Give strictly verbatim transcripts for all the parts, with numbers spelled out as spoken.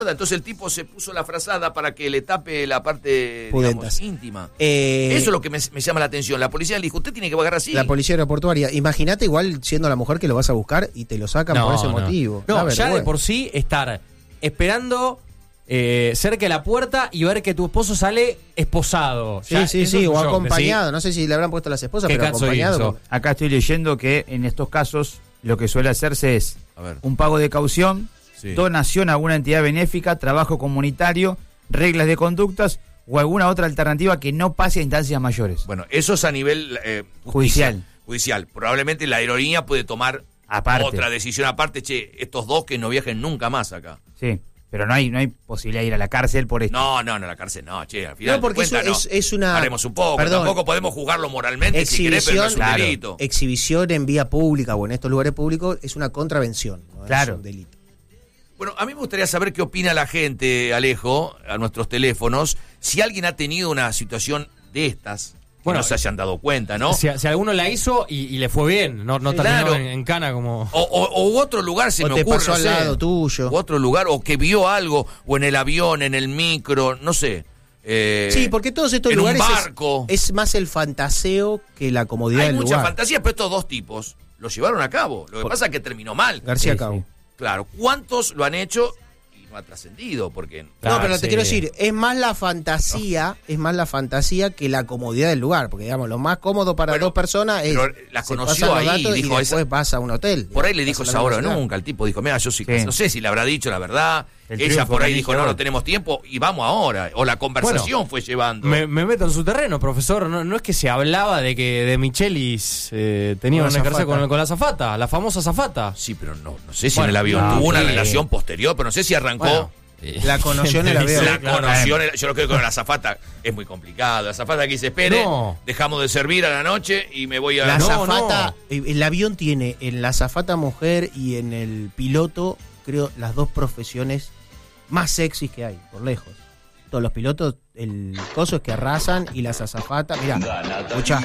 Entonces el tipo se puso la frazada para que le tape la parte, digamos, íntima. Eh, Eso es lo que me, me llama la atención. La policía le dijo, usted tiene que pagar así. La policía aeroportuaria. Imagínate igual siendo la mujer que lo vas a buscar y te lo sacan No, por ese no. motivo. No, Una ya de vergüenza. por sí estar esperando eh, cerca de la puerta y ver que tu esposo sale esposado. Sí, Ya, sí, eso sí, es o un shock, acompañado. ¿sí? No sé si le habrán puesto las esposas, ¿Qué pero caso acompañado. hizo? con- Acá estoy leyendo que en estos casos lo que suele hacerse es A ver. un pago de caución, Sí. donación a alguna entidad benéfica, trabajo comunitario, reglas de conductas o alguna otra alternativa que no pase a instancias mayores. Bueno, eso es a nivel eh, Judicial. Judicial. Probablemente la aerolínea puede tomar Aparte. otra decisión aparte. Che, estos dos que no viajen nunca más acá. Sí, pero no hay no hay posibilidad de ir a la cárcel por esto. No, no, no, la cárcel no, che, al final No, porque de cuentas, eso es- es una- Paremos un poco, Perdón. tampoco podemos juzgarlo moralmente si querés, pero no es un Exhibición, delito. exhibición en vía pública o en estos lugares públicos es una contravención, no Claro. es un delito. Bueno, a mí me gustaría saber qué opina la gente, Alejo, a nuestros teléfonos, si alguien ha tenido una situación de estas, que Bueno, no se hayan dado cuenta, ¿no? Si, si alguno la hizo y, y le fue bien, no, no Sí, terminó claro. en, en cana como... O, o, o otro lugar se O me te ocurre, pasó no al sé, lado tuyo. o otro lugar, o que vio algo, o en el avión, en el micro, no sé. eh, Sí, porque todos estos en lugares un es- barco. Es, más el fantaseo que la comodidad Hay del mucha lugar. fantasía, pero estos dos tipos lo llevaron a cabo. Lo que Por- pasa es que terminó mal. García Sí, Cabo. sí. Claro, ¿cuántos lo han hecho y no ha trascendido? Porque No, Ah, pero sí. te quiero decir, es más la fantasía, es más la fantasía que la comodidad del lugar, porque digamos, lo más cómodo para Bueno, dos personas es pero la se conoció pasan los ahí, datos y dijo, después esa- vas a un hotel. por ahí le dijo Vas a esa la hora velocidad. nunca. El tipo dijo, mira, yo sí, Sí. no sé si le habrá dicho la verdad. El Ella triunfo por ahí que dijo, eligió. no, no tenemos tiempo y vamos ahora. O la conversación fue llevando. Me, me meto en su terreno, profesor. No, no es que se hablaba de que de Michelis eh, tenía Con un la ejercicio azafata. con, con la azafata, la famosa azafata. Sí, pero no, no sé si Bueno, en el avión no, tuvo una sí. relación posterior, pero no sé si arrancó. Bueno, La conoció en el avión. La claro. conoció, en el- yo creo que con la azafata es muy complicado. La azafata que dice, espere, No. dejamos de servir a la noche y me voy a... La No, azafata, eh, el avión tiene en la azafata mujer y en el piloto, creo, las dos profesiones más sexys que hay, por lejos. Todos los pilotos, el coso es que arrasan y las azafatas, mirá, escuchá,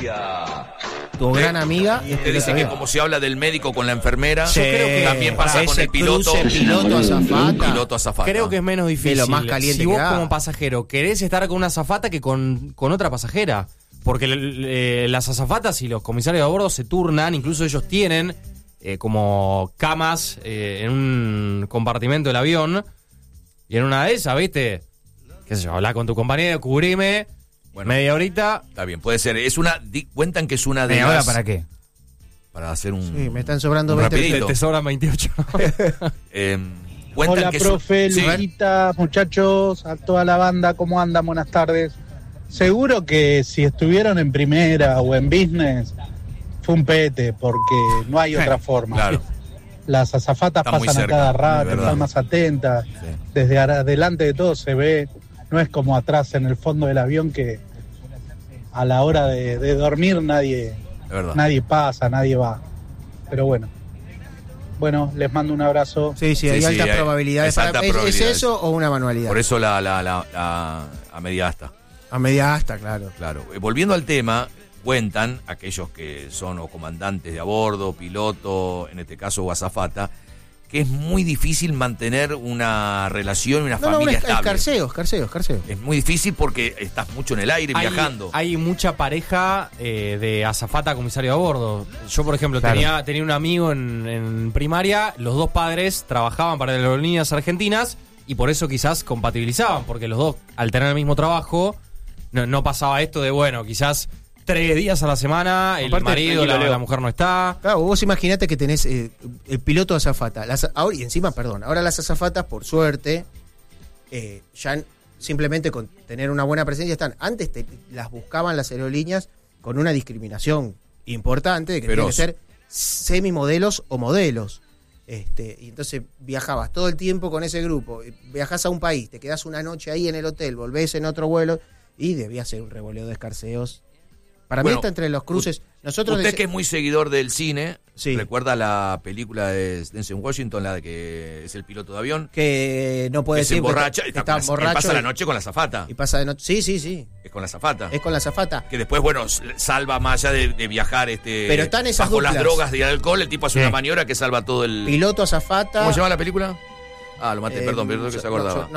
tu gran amiga es Te piloto dice de que avión. como se habla del médico con la enfermera, Sí, también pasa ese con el piloto. cruce piloto azafata. Piloto azafata. Creo que es menos difícil. lo más caliente si que vos da. como pasajero querés estar con una azafata que con, con otra pasajera. Porque eh, las azafatas y los comisarios de a bordo se turnan, incluso ellos tienen eh, como camas eh, en un compartimento del avión. Y en una de esas, ¿viste? Qué sé yo, habla con tu compañero, cubrime, Bueno. media horita. Está bien, puede ser. Es una, di- cuentan que es una de ¿Media hora las... para qué? Para hacer un... Sí, me están sobrando Un veinte rapidito. Te, te sobran veintiocho. eh, cuentan Hola, que es un- profe, Sí. Luisita, muchachos, a toda la banda, ¿cómo andan? Buenas tardes. Seguro que si estuvieron en primera o en business, fue un pete, porque no hay otra forma. Claro. Las azafatas Está muy pasan cerca, a cada es rato, verdad. están más atentas. Sí. Desde ara- adelante de todo se ve, no es como atrás en el fondo del avión que a la hora de, de dormir nadie, Es verdad. nadie pasa, nadie va. Pero bueno. Bueno, les mando un abrazo. Sí, sí, hay Sí, sí, altas hay- probabilidades. es alta Para- ¿es, ¿Es probabilidades. eso o una manualidad? Por eso la, la, la, la- a media asta. A media asta, claro. Claro. Eh, Volviendo al tema, cuentan aquellos que son o comandantes de a bordo, piloto, en este caso o azafata, que es muy difícil mantener una relación y una No, no, familia un es- estable. escarceos, escarceos, escarceos. Es muy difícil porque estás mucho en el aire hay, viajando. hay mucha pareja eh, de azafata a comisario a bordo. Yo, por ejemplo, Claro. tenía, tenía un amigo en, en primaria, los dos padres trabajaban para las aerolíneas argentinas y por eso quizás compatibilizaban, porque los dos, al tener el mismo trabajo, no, no pasaba esto de, bueno, quizás tres días a la semana, el Aparte, marido, la, tranquilo, Leo. la mujer no está. Claro, vos imaginate que tenés eh, el piloto de azafata. Las, ahora, y encima, perdón, ahora las azafatas, por suerte, eh, ya n- simplemente con tener una buena presencia están. Antes te, las buscaban las aerolíneas con una discriminación importante de que tenían que Feroz. ser semimodelos o modelos. Este, y entonces viajabas todo el tiempo con ese grupo. Viajás a un país, te quedás una noche ahí en el hotel, volvés en otro vuelo y debía ser un revoleo de escarceos. Para Bueno, mí está entre los cruces. Nosotros Usted dese- que es muy seguidor del cine, Sí. ¿recuerda la película de Denzel Washington, la de que es el piloto de avión? que no puede Que se decir emborracha, que está está con la- borracho pasa y, la noche con la azafata. y pasa de noche. Sí, sí, sí. Es con la azafata. Es con la azafata. Que después, bueno, s- salva más allá de, de viajar este Pero están esas bajo las duplas. drogas y el alcohol, el tipo hace Sí. una maniobra que salva todo el... Piloto azafata. ¿Cómo se llama la película? Ah, lo maté, Eh, perdón, perdón que se yo- acordaba. yo-